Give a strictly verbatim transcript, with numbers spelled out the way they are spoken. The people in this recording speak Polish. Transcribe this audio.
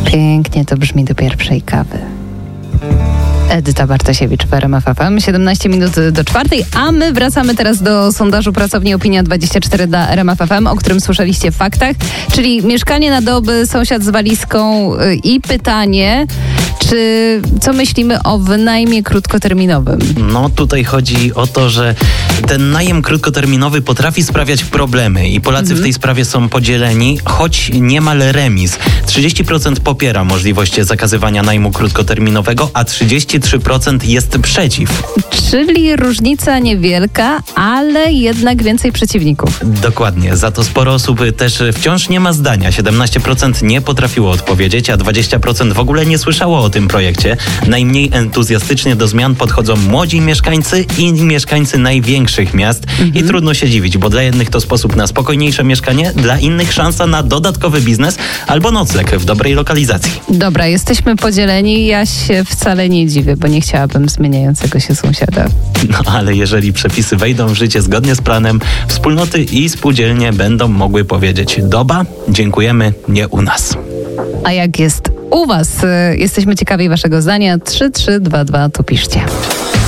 Pięknie to brzmi do pierwszej kawy. Edyta Bartosiewicz w R M F F M, siedemnaście minut do czwartej, a my wracamy teraz do sondażu pracowni Opinia dwadzieścia cztery dla R M F F M, o którym słyszeliście w faktach, czyli mieszkanie na doby, sąsiad z walizką i pytanie, czy co myślimy o wynajmie krótkoterminowym? No tutaj chodzi o to, że ten najem krótkoterminowy potrafi sprawiać problemy i Polacy mhm. w tej sprawie są podzieleni, choć niemal remis. trzydzieści procent popiera możliwość zakazywania najmu krótkoterminowego, a trzydzieści trzy procent jest przeciw. Czyli różnica niewielka, ale jednak więcej przeciwników. Dokładnie. Za to sporo osób też wciąż nie ma zdania. siedemnaście procent nie potrafiło odpowiedzieć, a dwadzieścia procent w ogóle nie słyszało o tym projekcie. Najmniej entuzjastycznie do zmian podchodzą młodzi mieszkańcy i mieszkańcy największych miast. Mhm. I trudno się dziwić, bo dla jednych to sposób na spokojniejsze mieszkanie, dla innych szansa na dodatkowy biznes albo nocleg w dobrej lokalizacji. Dobra, jesteśmy podzieleni. Ja się wcale nie dziwię, bo nie chciałabym zmieniającego się sąsiada. No ale jeżeli przepisy wejdą w życie zgodnie z planem, wspólnoty i spółdzielnie będą mogły powiedzieć: doba, dziękujemy, nie u nas. A jak jest u was? Jesteśmy ciekawi waszego zdania. trzy trzy dwa dwa, to piszcie.